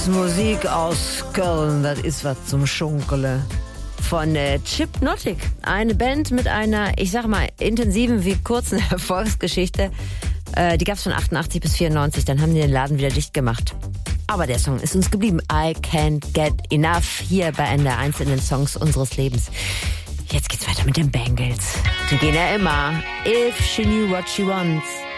Musik aus Köln, das ist was zum Schunkele. Von Chipnotic, eine Band mit einer, ich sag mal, intensiven wie kurzen Erfolgsgeschichte. Die gab's von 88 bis 94, dann haben die den Laden wieder dicht gemacht. Aber der Song ist uns geblieben. I Can't Get Enough, hier bei NDR1 in den Songs unseres Lebens. Jetzt geht's weiter mit den Bangles. Die gehen ja immer. If She Knew What She Wants.